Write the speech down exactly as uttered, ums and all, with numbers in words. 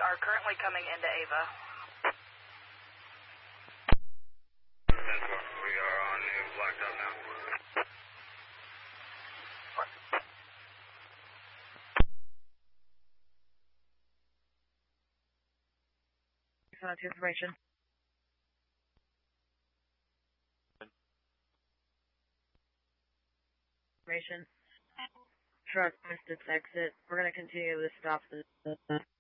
are currently coming into Ava. We are on new blacktop now. That's information. Information. Truck missed its exit. We're going to continue to stop the...